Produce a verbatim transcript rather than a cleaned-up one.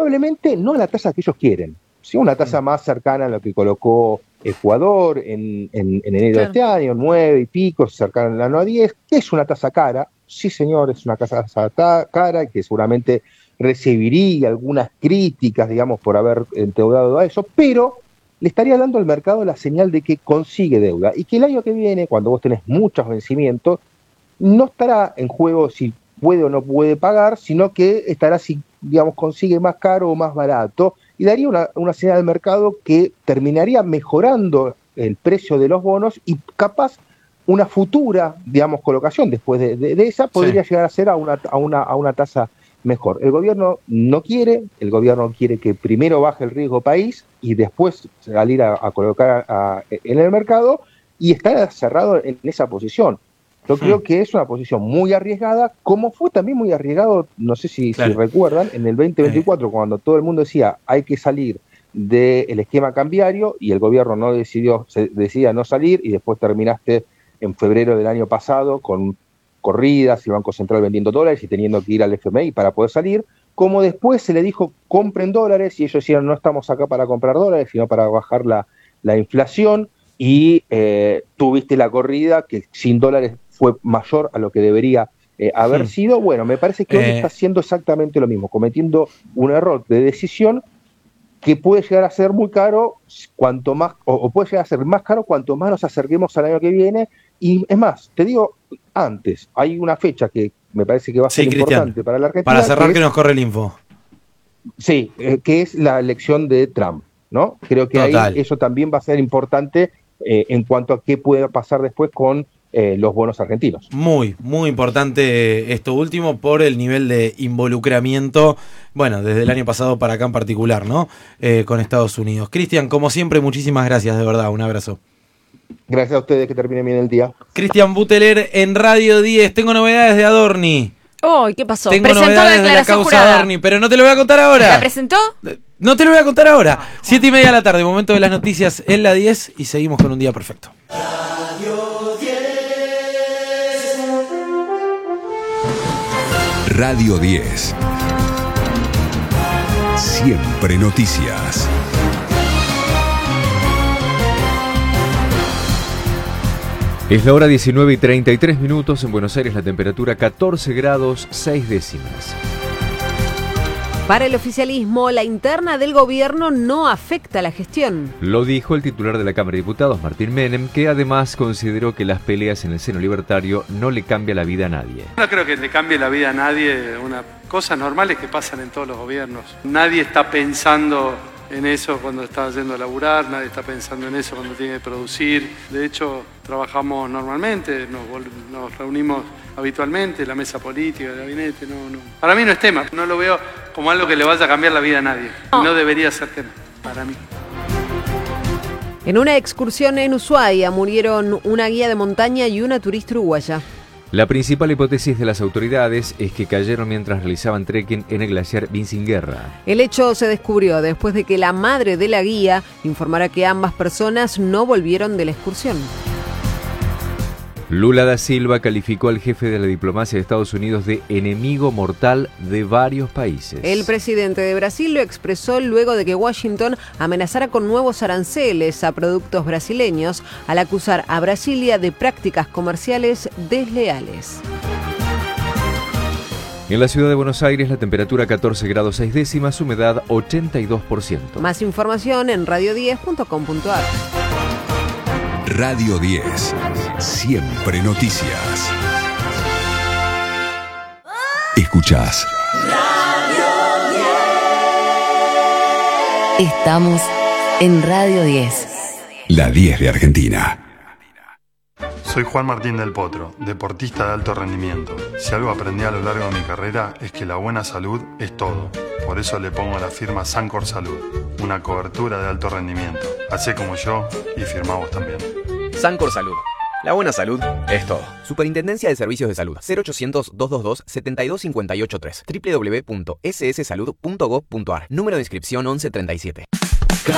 probablemente no a la tasa que ellos quieren, sino una tasa más cercana a lo que colocó Ecuador en, en, en enero claro. de este año, nueve y pico, cercana a la diez, que es una tasa cara, sí señor, es una tasa cara, que seguramente recibiría algunas críticas, digamos, por haber endeudado a eso, pero le estaría dando al mercado la señal de que consigue deuda, y que el año que viene, cuando vos tenés muchos vencimientos, no estará en juego si puede o no puede pagar, sino que estará si, digamos, consigue más caro o más barato, y daría una, una señal al mercado que terminaría mejorando el precio de los bonos y capaz una futura, digamos, colocación después de, de, de esa podría sí. llegar a ser a una, a, una, a una tasa mejor. El gobierno no quiere, el gobierno quiere que primero baje el riesgo país y después salir a, a colocar a, a, en el mercado, y está cerrado en esa posición. Yo creo que es una posición muy arriesgada, como fue también muy arriesgado, no sé si, claro. si recuerdan, en el veinte veinticuatro, eh. cuando todo el mundo decía hay que salir del esquema cambiario y el gobierno no decidió, se decidía no salir, y después terminaste en febrero del año pasado con corridas y el Banco Central vendiendo dólares y teniendo que ir al F M I para poder salir, como después se le dijo compren dólares y ellos decían no estamos acá para comprar dólares, sino para bajar la, la inflación, y eh, tuviste la corrida que sin dólares fue mayor a lo que debería eh, haber sí. sido. Bueno, me parece que hoy eh. está haciendo exactamente lo mismo, cometiendo un error de decisión que puede llegar a ser muy caro cuanto más, o, o puede llegar a ser más caro cuanto más nos acerquemos al año que viene. Y es más, te digo, antes, hay una fecha que me parece que va a ser sí, importante Cristian, para la Argentina. Para cerrar, que, que es, nos corre el info. Sí, eh, que es la elección de Trump, ¿no? Creo que Total. ahí eso también va a ser importante eh, en cuanto a qué puede pasar después con Eh, los bonos argentinos. Muy, muy importante esto último por el nivel de involucramiento, bueno, desde el año pasado para acá en particular, ¿no? Eh, con Estados Unidos. Cristian, como siempre, muchísimas gracias, de verdad, un abrazo. Gracias a ustedes, que terminen bien el día. Cristian Buteler en Radio diez. Tengo novedades de Adorni. Oh, ¿qué pasó? Tengo Presentó novedades la de la causa jurada. Adorni, pero no te lo voy a contar ahora. ¿La presentó? No te lo voy a contar ahora. Siete y media de la tarde, momento de las noticias en la diez, y seguimos con un día perfecto. Radio diez. Radio diez. Siempre noticias. Es la hora diecinueve y treinta y tres minutos. En Buenos Aires la temperatura catorce grados seis décimas. Para el oficialismo, la interna del gobierno no afecta a la gestión. Lo dijo el titular de la Cámara de Diputados, Martín Menem, que además consideró que las peleas en el seno libertario no le cambia la vida a nadie. No creo que le cambie la vida a nadie, una cosas normales que pasan en todos los gobiernos. Nadie está pensando en eso cuando está yendo a laburar, nadie está pensando en eso cuando tiene que producir. De hecho, trabajamos normalmente, nos, nos reunimos habitualmente, la mesa política, el gabinete, no, no. Para mí no es tema, no lo veo como algo que le vaya a cambiar la vida a nadie. No, no debería ser tema, para mí. En una excursión en Ushuaia murieron una guía de montaña y una turista uruguaya. La principal hipótesis de las autoridades es que cayeron mientras realizaban trekking en el glaciar Vincinguerra. El hecho se descubrió después de que la madre de la guía informara que ambas personas no volvieron de la excursión. Lula da Silva calificó al jefe de la diplomacia de Estados Unidos de enemigo mortal de varios países. El presidente de Brasil lo expresó luego de que Washington amenazara con nuevos aranceles a productos brasileños al acusar a Brasilia de prácticas comerciales desleales. En la ciudad de Buenos Aires la temperatura catorce grados seis décimas, humedad ochenta y dos por ciento. Más información en radio diez punto com punto a r. Radio diez. Siempre noticias. Escuchás Radio diez. Estamos en Radio diez. La diez de Argentina. Soy Juan Martín del Potro, deportista de alto rendimiento. Si algo aprendí a lo largo de mi carrera es que la buena salud es todo. Por eso le pongo a la firma Sancor Salud, una cobertura de alto rendimiento. Hacé como yo y firmá vos también. Sancor Salud. La buena salud es todo. Superintendencia de Servicios de Salud. cero ochocientos, doscientos veintidós, setenta y dos cincuenta y ocho tres. doble u doble u doble u punto ese ese salud punto gob punto a r. Número de inscripción once treinta y siete.